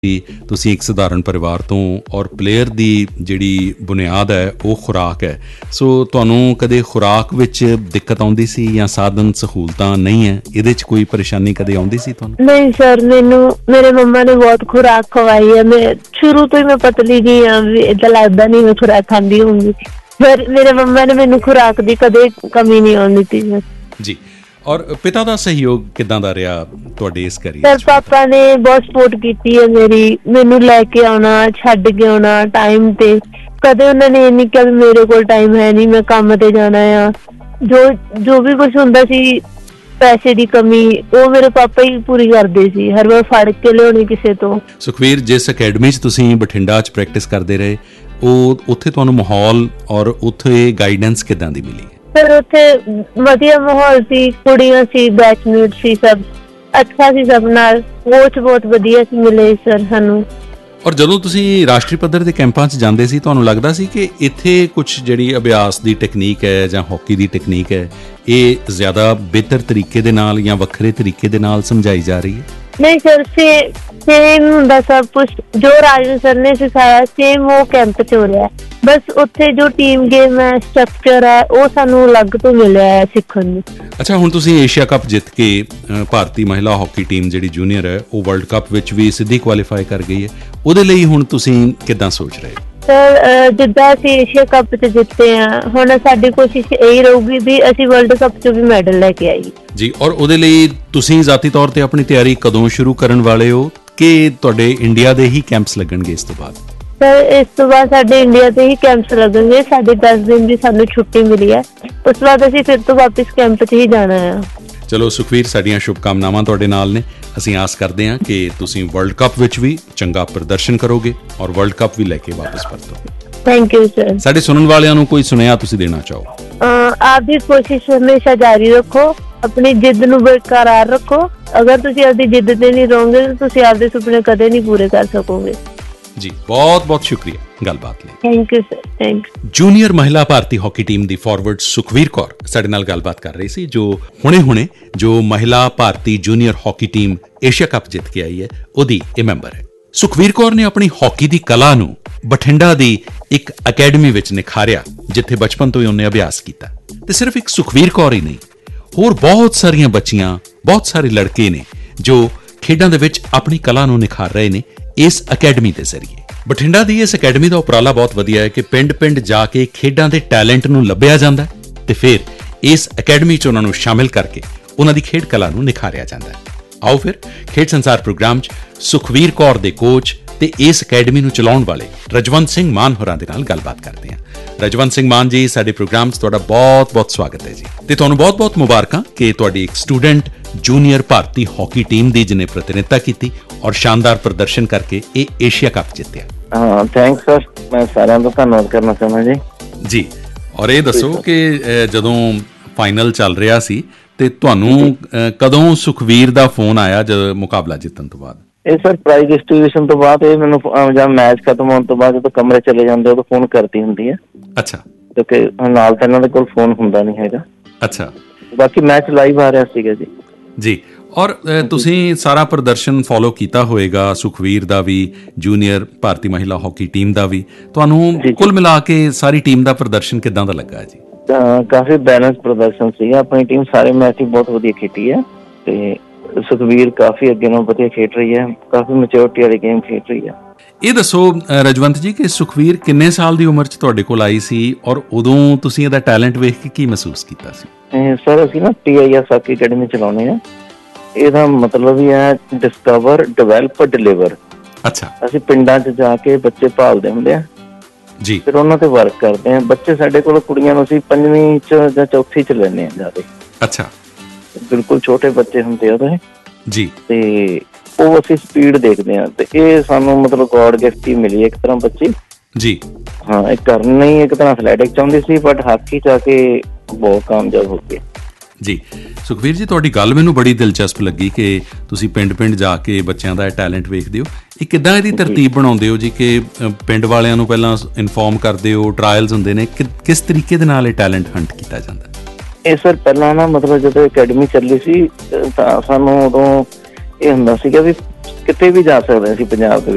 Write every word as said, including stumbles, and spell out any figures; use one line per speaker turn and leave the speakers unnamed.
ਤੁਸੀਂ ਇੱਕ ਸਧਾਰਨ ਪਰਿਵਾਰ ਤੋਂ ਔਰ ਪਲੇਅਰ ਦੀ ਜਿਹੜੀ ਬੁਨਿਆਦ ਹੈ ਉਹ ਖੁਰਾਕ ਹੈ। ਸੋ ਤੁਹਾਨੂੰ ਕਦੇ ਖੁਰਾਕ ਵਿੱਚ ਦਿੱਕਤ ਆਉਂਦੀ ਸੀ ਜਾਂ ਸਾਧਨ ਸਹੂਲਤਾਂ ਨਹੀਂ ਹੈ, ਇਹਦੇ 'ਚ ਕੋਈ ਪਰੇਸ਼ਾਨੀ ਕਦੇ ਆਉਂਦੀ ਸੀ ਤੁਹਾਨੂੰ?
ਨਹੀਂ ਸਰ, ਮੈਨੂੰ ਮੇਰੇ ਮੰਮਾ ਨੇ ਬਹੁਤ ਖੁਰਾਕ ਖਵਾਈ ਹੈ। ਮੈਂ ਸ਼ੁਰੂ ਤੋਂ ਹੀ ਮੈਂ ਪਤਲੀ ਜੀ ਹਾਂ, ਵੀ ਏਦਾਂ ਲੱਗਦਾ ਨਹੀਂ ਮੈਂ ਖੁਰਾਕ ਖਾਂਦੀ ਹੋਊਂਗੀ। ਫਿਰ ਮੇਰੇ ਮੰਮਾ ਨੇ ਮੈਨੂੰ ਖੁਰਾਕ ਦੀ ਕਦੇ ਕਮੀ ਨਹੀਂ ਆਉਣ ਦਿੱਤੀ
ਜੀ। ਔਰ ਪਿਤਾ ਦਾ ਸਹਿਯੋਗ ਕਿੱਦਾਂ ਦਾ ਰਿਹਾ ਤੁਹਾਡੇ ਇਸ ਕਰੀਅਰ?
ਸਰ ਪਾਪਾ ਨੇ ਬਹੁਤ ਸਪੋਰਟ ਕੀਤੀ ਹੈ ਮੇਰੀ, ਮੈਨੂੰ ਲੈ ਕੇ ਆਉਣਾ, ਛੱਡ ਕੇ ਆਉਣਾ ਟਾਈਮ ਤੇ। ਕਦੇ ਉਹਨਾਂ ਨੇ ਇਹ ਨਹੀਂ ਕਿਹਾ ਵੀ ਮੇਰੇ ਕੋਲ ਟਾਈਮ ਹੈ ਨਹੀਂ, ਮੈਂ ਕੰਮ ਤੇ ਜਾਣਾ ਆ। ਜੋ ਜੋ ਵੀ ਕੁਛ ਹੁੰਦਾ ਸੀ, ਪੈਸੇ ਦੀ ਕਮੀ, ਉਹ ਮੇਰੇ ਪਾਪਾ ਹੀ ਪੂਰੀ ਕਰਦੇ ਸੀ। ਹਰ ਵਾਰ ਫੜ ਕੇ ਲਿਆਉਣੀ ਕਿਸੇ ਤੋਂ।
ਸੁਖਵੀਰ, ਜਿਸ ਅਕੈਡਮੀ 'ਚ ਤੁਸੀਂ ਬਠਿੰਡਾ 'ਚ ਪ੍ਰੈਕਟਿਸ ਕਰਦੇ ਰਹੇ, ਉਹ ਉੱਥੇ ਤੁਹਾਨੂੰ ਮਾਹੌਲ ਔਰ ਉੱਥੇ ਗਾਈਡੈਂਸ ਕਿੱਦਾਂ ਦੀ ਮਿਲੀ?
ਸਰ ਉੱਥੇ ਵਧੀਆ ਮਾਹੌਲ ਸੀ, ਕੁੜੀਆਂ ਸੀ, ਬੈਚਮੇਟ ਸੀ, ਸਭ ਅੱਛਾ ਸੀ ਸਭ ਨਾਲ। ਕੋਚ ਬਹੁਤ ਵਧੀਆ ਸੀ ਮਿਲੇ ਸਰ ਸਾਨੂੰ।
ਔਰ ਜਦੋਂ ਤੁਸੀਂ ਰਾਸ਼ਟਰੀ ਪੱਧਰ ਦੇ ਕੈਂਪਾਂ 'ਚ ਜਾਂਦੇ ਸੀ, ਤੁਹਾਨੂੰ ਲੱਗਦਾ ਸੀ ਕਿ ਇੱਥੇ ਕੁਛ ਜਿਹੜੀ ਅਭਿਆਸ ਦੀ ਟੈਕਨੀਕ ਹੈ ਜਾਂ ਹਾਕੀ ਦੀ ਟੈਕਨੀਕ ਹੈ, ਇਹ ਜ਼ਿਆਦਾ ਬਿਹਤਰ ਤਰੀਕੇ ਦੇ ਨਾਲ ਜਾਂ ਵੱਖਰੇ ਤਰੀਕੇ ਦੇ ਨਾਲ ਸਮਝਾਈ ਜਾ ਰਹੀ ਹੈ? ਨਹੀਂ
ਸਰ, ਸੇ ਸੇਮ ਹੁੰਦਾ ਸਭ ਕੁਛ। ਜੋ ਰਾਜਨ ਸਰ ਨੇ ਸਿਖਾਇਆ ਸੇਮ ਉਹ ਕੈਂਪ 'ਚ ਹੋ ਰਿਹਾ। ਬਸ ਉੱਥੇ ਜੋ ਟੀਮ ਗੇਮ ਹੈ, ਸਟਰਕਚਰ ਹੈ, ਉਹ ਸਾਨੂੰ ਅਲੱਗ ਤੋਂ ਮਿਲਿਆ ਹੈ ਸਿੱਖਣ ਨੂੰ। ਅੱਛਾ, ਹੁਣ ਤੁਸੀਂ ਏਸ਼ੀਆ ਕੱਪ ਜਿੱਤ ਕੇ ਭਾਰਤੀ ਮਹਿਲਾ ਹਾਕੀ ਟੀਮ ਜਿਹੜੀ ਜੂਨੀਅਰ ਹੈ ਉਹ ਵਰਲਡ ਕੱਪ ਵਿੱਚ ਵੀ ਸਿੱਧੀ ਕੁਆਲੀਫਾਈ ਕਰ ਗਈ ਹੈ। ਉਹਦੇ ਲਈ ਹੁਣ ਤੁਸੀਂ ਕਿੱਦਾਂ ਸੋਚ ਰਹੇ? ਸਰ ਜਿੱਦਾਂ ਅਸੀਂ ਏਸ਼ੀਆ ਕੱਪ 'ਚ ਜਿੱਤੇ ਹਾਂ, ਹੁਣ ਸਾਡੀ ਕੋਸ਼ਿਸ਼ ਇਹੀ ਰਹੂਗੀ ਵੀ ਅਸੀਂ ਵਰਲਡ ਕੱਪ 'ਚ ਵੀ ਮੈਡਲ ਲੈ ਕੇ ਆਈਏ ਜੀ। ਔਰ ਉਹਦੇ ਲਈ ਤੁਸੀਂ ਜ਼ਾਤੀ ਤੌਰ ਤੇ ਆਪਣੀ ਤਿਆਰੀ ਕਦੋਂ ਸ਼ੁਰੂ ਕਰਨ ਵਾਲੇ ਹੋ ਕਿ ਤੁਹਾਡੇ ਇੰਡੀਆ ਦੇ ਹੀ ਕੈਂਪਸ ਲੱਗਣਗੇ ਇਸ ਤੋਂ ਬਾਅਦ? ਸਰ ਇਸ ਤੋਂ ਬਾਅਦ ਸਾਡੇ ਇੰਡੀਆ ਦੇ ਹੀ ਕੈਂਪਸ ਲੱਗਣਗੇ। ਸਾਡੇ ਦਸ ਦਿਨ ਦੀ ਸਾਨੂੰ ਛੁੱਟੀ ਮਿਲੀ ਹੈ। ਉਸ ਤੋਂ ਬਾਅਦ ਅਸੀਂ ਫਿਰ ਤੋਂ ਵਾਪਿਸ ਕੈਂਪ 'ਚ ਹੀ ਜਾਣਾ ਹੈ। ਚਲੋ ਸੁਖਵੀਰ, ਸਾਡੀਆਂ ਸ਼ੁਭਕਾਮਨਾਵਾਂ ਤੁਹਾਡੇ ਨਾਲ ਨੇ। ਅਸੀਂ ਆਸ ਕਰਦੇ ਹਾਂ ਕਿ ਤੁਸੀਂ ਵਰਲਡ ਕੱਪ ਵਿੱਚ ਵੀ ਚੰਗਾ ਪ੍ਰਦਰਸ਼ਨ ਕਰੋਗੇ ਔਰ ਵਰਲਡ ਕੱਪ ਵੀ ਲੈ ਕੇ ਵਾਪਸ ਪਰਤੋਗੇ। Thank you sir. ਸਾਡੇ ਸੁਣਨ ਵਾਲਿਆਂ ਨੂੰ ਕੋਈ ਸੁਨੇਹਾ ਤੁਸੀਂ ਦੇਣਾ ਚਾਹੋ? ਆਪ ਦੀ ਕੋਸ਼ਿਸ਼ ਹਮੇਸ਼ਾ ਜਾਰੀ ਰੱਖੋ, ਆਪਣੀ ਜਿੱਦ ਨੂੰ ਬਰਕਰਾਰ ਰੱਖੋ। ਅਗਰ ਤੁਸੀਂ ਆਪਦੀ ਜਿੱਦ ਤੇ ਨਹੀਂ ਰਹੋਗੇ ਤਾਂ ਤੁਸੀਂ ਆਪਦੇ ਸੁਪਨੇ ਕਦੇ ਨਹੀਂ ਪੂਰੇ ਕਰ ਸਕੋਗੇ ਜੀ। ਬਹੁਤ ਬਹੁਤ ਸ਼ੁਕਰੀਆ ਗੱਲਬਾਤ ਲਈ। Thank you sir. Thank you. Junior ਮਹਿਲਾ ਭਾਰਤੀ ਹਾਕੀ ਟੀਮ ਦੀ ਫਾਰਵਰਡ ਸੁਖਵੀਰ ਕੌਰ ਸਾਡੇ ਨਾਲ ਗੱਲਬਾਤ ਕਰ ਰਹੀ ਸੀ, ਜੋ ਹੁਣੇ-ਹੁਣੇ ਜੋ ਮਹਿਲਾ ਭਾਰਤੀ junior hockey team Asia cup ਜਿੱਤ ਕੇ ਆਈ ਹੈ, ਉਹਦੀ ਇਹ ਮੈਂਬਰ ਹੈ। ਸੁਖਵੀਰ ਕੌਰ ਨੇ ਆਪਣੀ ਹਾਕੀ ਦੀ ਕਲਾ ਨੂੰ ਬਠਿੰਡਾ ਦੀ ਇੱਕ ਅਕੈਡਮੀ ਵਿੱਚ ਨਿਖਾਰਿਆ, ਜਿੱਥੇ ਬਚਪਨ ਤੋਂ ਹੀ ਉਹਨੇ ਅਭਿਆਸ ਕੀਤਾ। ਤੇ ਸਿਰਫ ਇੱਕ ਸੁਖਵੀਰ ਕੌਰ ਹੀ ਨਹੀਂ, ਹੋਰ ਬਹੁਤ ਸਾਰੀਆਂ ਬੱਚੀਆਂ, ਬਹੁਤ ਸਾਰੇ ਲੜਕੇ ਨੇ ਜੋ ਖੇਡਾਂ ਦੇ ਵਿੱਚ ਆਪਣੀ ਕਲਾ ਨੂੰ ਨਿਖਾਰ ਰਹੇ ਨੇ ਇਸ ਅਕੈਡਮੀ ਦੇ ਜ਼ਰੀਏ। ਬਠਿੰਡਾ ਦੀ ਇਸ ਅਕੈਡਮੀ ਦਾ ਉਪਰਾਲਾ ਬਹੁਤ ਵਧੀਆ ਹੈ ਕਿ ਪਿੰਡ-ਪਿੰਡ ਜਾ ਕੇ ਖੇਡਾਂ ਦੇ ਟੈਲੈਂਟ ਨੂੰ ਲੱਭਿਆ ਜਾਂਦਾ ਤੇ ਫਿਰ ਇਸ ਅਕੈਡਮੀ 'ਚ ਉਹਨਾਂ ਨੂੰ ਸ਼ਾਮਿਲ ਕਰਕੇ ਉਹਨਾਂ ਦੀ ਖੇਡ ਕਲਾ ਨੂੰ ਨਿਖਾਰਿਆ ਜਾਂਦਾ। ਆਓ ਫਿਰ ਖੇਡ ਸੰਸਾਰ ਪ੍ਰੋਗਰਾਮ 'ਚ ਸੁਖਵੀਰ ਕੌਰ ਦੇ ਕੋਚ ਤੇ ਇਸ ਅਕੈਡਮੀ ਨੂੰ ਚਲਾਉਣ ਵਾਲੇ ਰਜਵੰਤ ਸਿੰਘ ਮਾਨ ਹੋਰਾਂ ਦੇ ਨਾਲ ਗੱਲਬਾਤ ਕਰਦੇ ਹਾਂ। ਰਜਵੰਤ ਸਿੰਘ ਮਾਨ ਜੀ, ਸਾਡੇ ਪ੍ਰੋਗਰਾਮ 'ਚ ਤੁਹਾਡਾ ਬਹੁਤ-ਬਹੁਤ ਸਵਾਗਤ ਹੈ ਜੀ। ਤੇ ਤੁਹਾਨੂੰ ਬਹੁਤ-ਬਹੁਤ ਮੁਬਾਰਕਾਂ ਕਿ ਤੁਹਾਡੀ ਇੱਕ ਸਟੂਡੈਂਟ ਜੂਨੀਅਰ ਭਾਰਤੀ ਹਾਕੀ ਟੀਮ ਦੀ ਜਿਹਨੇ ਪ੍ਰਤੀਨਿਧਤਾ ਕੀਤੀ ਔਰ ਸ਼ਾਨਦਾਰ ਪ੍ਰਦਰਸ਼ਨ ਕਰਕੇ ਇਹ ਏਸ਼ੀਆ ਕੱਪ ਜਿੱਤਿਆ। ਹਾਂ, ਥੈਂਕਸ ਸਰ। ਮੈਂ ਸਾਰਿਆਂ ਦਾ ਧੰਨਵਾਦ ਕਰਨਾ ਚਾਹੁੰਦਾ ਜੀ। ਜੀ, ਔਰ ਇਹ ਦੱਸੋ ਕਿ ਜਦੋਂ ਫਾਈਨਲ ਚੱਲ ਰਿਹਾ ਸੀ ਤੇ ਤੁਹਾਨੂੰ ਕਦੋਂ ਸੁਖਵੀਰ ਦਾ ਫੋਨ ਆਇਆ ਜਦੋਂ ਮੁਕਾਬਲਾ ਜਿੱਤਣ ਤੋਂ ਬਾਅਦ? ਇਹ ਸਰ ਪ੍ਰਾਈਜ਼ ਡਿਸਟ੍ਰੀਬਿਊਸ਼ਨ ਤੋਂ ਬਾਅਦ, ਇਹ ਮੈਨੂੰ ਜਦ ਮੈਚ ਖਤਮ ਹੋਣ ਤੋਂ ਬਾਅਦ ਜਦੋਂ ਕਮਰੇ ਚਲੇ ਜਾਂਦੇ ਉਦੋਂ ਫੋਨ ਕਰਦੀ ਹੁੰਦੀ ਹੈ। ਅੱਛਾ। ਕਿਉਂਕਿ ਨਾਲ ਤਾਂ ਇਹਨਾਂ ਦੇ ਕੋਲ ਫੋਨ ਹੁੰਦਾ ਨਹੀਂ ਹੈਗਾ। ਅੱਛਾ। ਬਾਕੀ ਮੈਚ ਲਾਈਵ ਆ ਰਿਹਾ ਸੀਗਾ ਜੀ। ਜੀ, ਔਰ ਤੁਸੀਂ ਸਾਰਾ ਪ੍ਰਦਰਸ਼ਨ ਫੋਲੋ ਕੀਤਾ ਹੋਏਗਾ, ਸੁਖਵੀਰ ਦਾ ਵੀ, ਜੂਨੀਅਰ ਭਾਰਤੀ ਮਹਿਲਾ ਹਾਕੀ ਟੀਮ ਦਾ ਵੀ। ਤੁਹਾਨੂੰ ਕੁੱਲ ਮਿਲਾ ਕੇ ਸਾਰੀ ਟੀਮ ਦਾ ਪ੍ਰਦਰਸ਼ਨ ਕਿੱਦਾਂ ਦਾ ਲੱਗਾ ਜੀ? ਕਾਫੀ ਬੈਲੈਂਸ ਪ੍ਰਦਰਸ਼ਨ ਸੀਗਾ। ਆਪਣੀ ਟੀਮ ਸਾਰੇ ਮੈਚ ਹੀ ਬਹੁਤ ਵਧੀਆ ਖੇਡੀ ਹੈ ਤੇ ਸੁਖਵੀਰ ਕਾਫੀ ਅੱਗੇ ਨਾਲੋਂ ਵਧੀਆ ਖੇਡ ਰਹੀ ਹੈ, ਕਾਫੀ ਮੈਚਿਓਰਿਟੀ ਵਾਲੀ ਗੇਮ ਖੇਡ ਰਹੀ ਹੈ। ਇਹ ਦੱਸੋ ਰਜਵੰਤ ਜੀ ਕਿ ਸੁਖਵੀਰ ਕਿੰਨੇ ਸਾਲ ਦੀ ਉਮਰ 'ਚ ਤੁਹਾਡੇ ਕੋਲ ਆਈ ਸੀ ਔਰ ਉਦੋਂ ਤੁਸੀਂ ਇਹਦਾ ਟੈਲੈਂਟ ਵੇਖ ਕੇ ਕੀ ਮਹਿਸੂਸ ਕੀਤਾ ਸੀ? ਸਰ ਅਸੀਂ ਨਾ T I S hockey academy ਚਲਾਉਂਦੇ ਹਾਂ। ਇਹਦਾ ਮਤਲਬ ਹੀ ਹੈ ਡਿਸਕਵਰ, ਡਿਵੈਲਪ, ਡਿਲੀਵਰ। ਅੱਛਾ। ਅਸੀਂ ਪਿੰਡਾਂ 'ਚ ਜਾ ਕੇ ਬੱਚੇ ਭਾਲਦੇ ਹੁੰਦੇ ਆ ਜੀ, ਫਿਰ ਉਹਨਾਂ ਤੇ ਵਰਕ ਕਰਦੇ ਹਾਂ। ਬੱਚੇ ਸਾਡੇ ਕੋਲ, ਕੁੜੀਆਂ ਨੂੰ ਅਸੀਂ ਪੰਜਵੀਂ 'ਚ ਜਾਂ ਚੌਥੀ 'ਚ ਲੈਂਦੇ ਹਾਂ ਜ਼ਿਆਦਾ। ਅੱਛਾ। ਬਿਲਕੁਲ ਛੋਟੇ ਬੱਚੇ ਹੁੰਦੇ ਆ ਉਹਦੇ ਜੀ, ਤੇ ਉਹ ਅਸੀਂ ਸਪੀਡ ਦੇਖਦੇ ਹਾਂ ਤੇ ਇਹ ਸਾਨੂੰ ਮਤਲਬ ਗੋਡ ਗਿਫਟ ਹੀ ਮਿਲੀ ਇੱਕ ਤਰ੍ਹਾਂ ਬੱਚੀ ਜੀ। ਹਾਂ, ਇਹ ਕਰਨਾ ਹੀ ਇੱਕ ਤਰ੍ਹਾਂ ਐਥਲੈਟਿਕ ਚਾਹੁੰਦੀ ਸੀ, ਬਟ ਹਾਕੀ 'ਚ ਆ ਕੇ ਬਹੁਤ ਕਾਮਯਾਬ ਹੋ ਗਏ ਜੀ। ਸੁਖਵੀਰ ਜੀ, ਤੁਹਾਡੀ ਗੱਲ ਮੈਨੂੰ ਬੜੀ ਦਿਲਚਸਪ ਲੱਗੀ ਕਿ ਤੁਸੀਂ ਪਿੰਡ-ਪਿੰਡ ਜਾ ਕੇ ਬੱਚਿਆਂ ਦਾ ਟੈਲੈਂਟ ਵੇਖਦੇ ਹੋ। ਇਹ ਕਿੱਦਾਂ ਇਹਦੀ ਤਰਤੀਬ ਬਣਾਉਂਦੇ ਹੋ ਜੀ ਕਿ ਪਿੰਡ ਵਾਲਿਆਂ ਨੂੰ ਪਹਿਲਾਂ ਇਨਫੋਰਮ ਕਰਦੇ ਹੋ, ਟਰਾਇਲਸ ਹੁੰਦੇ ਨੇ, ਕਿਸ ਤਰੀਕੇ ਦੇ ਨਾਲ ਇਹ ਟੈਲੈਂਟ ਹੰਟ ਕੀਤਾ ਜਾਂਦਾ? ਇਹ ਸਰ ਪਹਿਲਾਂ ਨਾ ਮਤਲਬ ਜਦੋਂ ਅਕੈਡਮੀ ਚੱਲੀ ਸੀ ਤਾਂ ਸਾਨੂੰ ਉਦੋਂ ਇਹ ਹੁੰਦਾ ਸੀਗਾ ਵੀ ਕਿਤੇ ਵੀ ਜਾ ਸਕਦੇ ਸੀ ਪੰਜਾਬ ਦੇ ਵਿੱਚ।